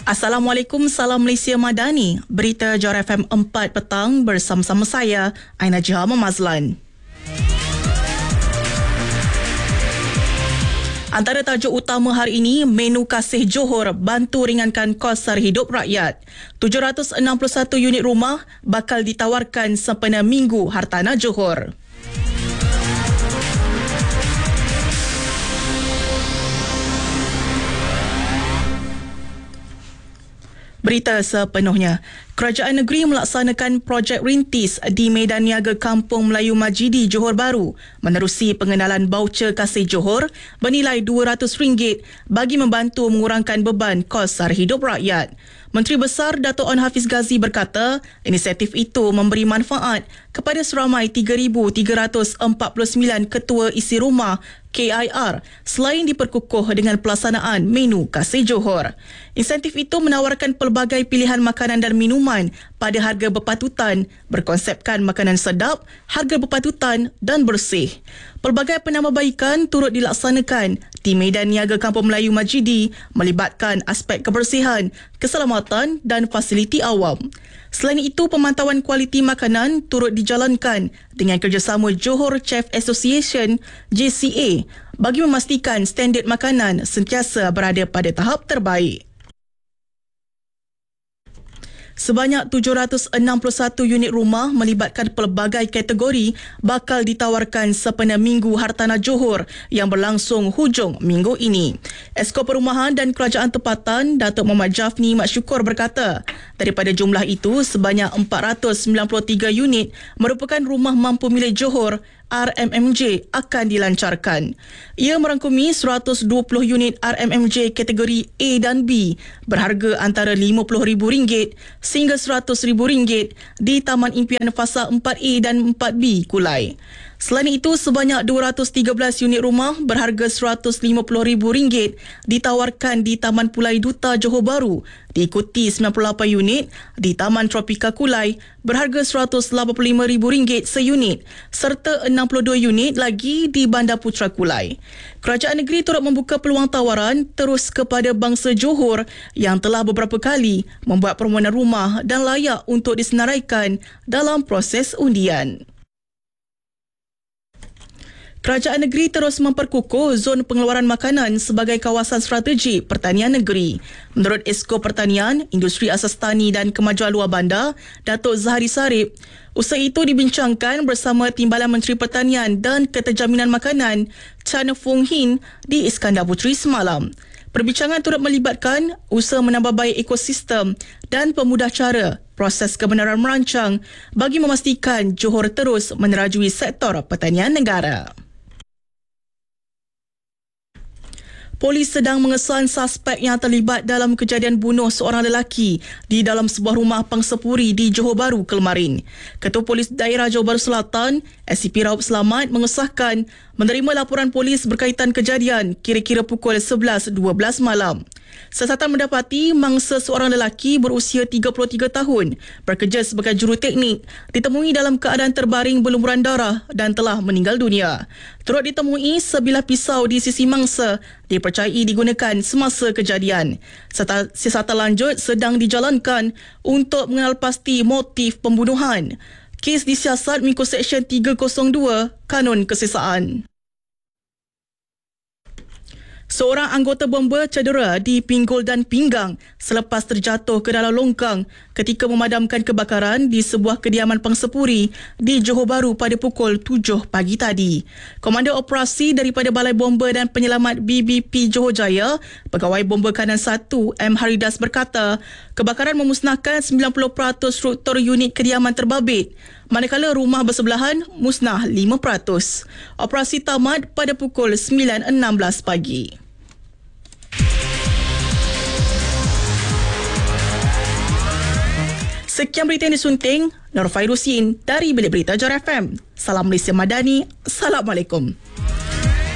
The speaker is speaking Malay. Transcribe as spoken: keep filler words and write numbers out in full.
Assalamualaikum, salam Malaysia Madani. Berita Johor F M empat petang bersama-sama saya, Aina Jiha Mazlan. Antara tajuk utama hari ini, menu kasih Johor bantu ringankan kos sara hidup rakyat. tujuh ratus enam puluh satu unit rumah bakal ditawarkan sempena Minggu Hartanah Johor. Berita sepenuhnya. Kerajaan negeri melaksanakan projek rintis di Medan Niaga Kampung Melayu Majidi, Johor Bahru menerusi pengenalan baucer kasih Johor bernilai dua ratus ringgit bagi membantu mengurangkan beban kos sara hidup rakyat. Menteri Besar Dato' Onn Hafiz Ghazi berkata, inisiatif itu memberi manfaat kepada seramai tiga ribu tiga ratus empat puluh sembilan ketua isi rumah K I R selain diperkukuh dengan pelaksanaan menu kasih Johor. Insentif itu menawarkan pelbagai pilihan makanan dan minuman pada harga berpatutan, berkonsepkan makanan sedap, harga berpatutan dan bersih. Pelbagai penambahbaikan turut dilaksanakan di Medan Niaga Kampung Melayu Majidi melibatkan aspek kebersihan, keselamatan dan fasiliti awam. Selain itu, pemantauan kualiti makanan turut dijalankan dengan kerjasama Johor Chef Association J C A bagi memastikan standard makanan sentiasa berada pada tahap terbaik. Sebanyak tujuh ratus enam puluh satu unit rumah melibatkan pelbagai kategori bakal ditawarkan sempena Minggu Hartanah Johor yang berlangsung hujung minggu ini. Esko Perumahan dan Kerajaan Tempatan Datuk Muhammad Jafni Mat Syukur berkata, daripada jumlah itu sebanyak empat ratus sembilan puluh tiga unit merupakan rumah mampu milik Johor R M M J akan dilancarkan. Ia merangkumi seratus dua puluh unit R M M J kategori A dan B berharga antara lima puluh ribu ringgit sehingga seratus ribu ringgit di Taman Impian Fasa empat A dan empat B Kulai. Selain itu, sebanyak dua ratus tiga belas unit rumah berharga seratus lima puluh ribu ringgit ditawarkan di Taman Pulai Duta Johor Bahru, diikuti sembilan puluh lapan unit di Taman Tropika Kulai berharga seratus lapan puluh lima ribu ringgit seunit serta enam puluh dua unit lagi di Bandar Putra Kulai. Kerajaan negeri turut membuka peluang tawaran terus kepada bangsa Johor yang telah beberapa kali membuat permohonan rumah dan layak untuk disenaraikan dalam proses undian. Kerajaan negeri terus memperkukuh zon pengeluaran makanan sebagai kawasan strategik pertanian negeri. Menurut Esko Pertanian, Industri Asas Tani dan Kemajuan Luar Bandar, Datuk Zahari Sarip, usaha itu dibincangkan bersama Timbalan Menteri Pertanian dan Keterjaminan Makanan Chan Fung Hin di Iskandar Puteri semalam. Perbincangan turut melibatkan usaha menambah baik ekosistem dan pemudah cara proses kebenaran merancang bagi memastikan Johor terus menerajui sektor pertanian negara. Polis sedang mengesan suspek yang terlibat dalam kejadian bunuh seorang lelaki di dalam sebuah rumah pangsepuri di Johor Bahru kemarin. Ketua Polis Daerah Johor Bahru Selatan, S C P Raup Selamat mengesahkan menerima laporan polis berkaitan kejadian kira-kira pukul sebelas dua belas malam. Siasatan mendapati mangsa seorang lelaki berusia tiga puluh tiga tahun bekerja sebagai juruteknik ditemui dalam keadaan terbaring berlumuran darah dan telah meninggal dunia. Turut ditemui sebilah pisau di sisi mangsa dipercayai digunakan semasa kejadian. Siasatan lanjut sedang dijalankan untuk mengenal pasti motif pembunuhan. Kes disiasat mengikut Seksyen tiga kosong dua Kanun Kesesaan. Seorang anggota bomba cedera di pinggul dan pinggang selepas terjatuh ke dalam longkang ketika memadamkan kebakaran di sebuah kediaman pangsepuri di Johor Bahru pada pukul tujuh pagi tadi. Komander Operasi daripada Balai Bomba dan Penyelamat B B P Johor Jaya, Pegawai Bomba Kanan satu M Haridas berkata, kebakaran memusnahkan sembilan puluh peratus struktur unit kediaman terbabit, manakala rumah bersebelahan musnah lima peratus. Operasi tamat pada pukul sembilan enam belas pagi. Sekian berita yang disunting, Nur Fairusin dari Bilik Berita Johor F M. Salam Malaysia Madani. Assalamualaikum.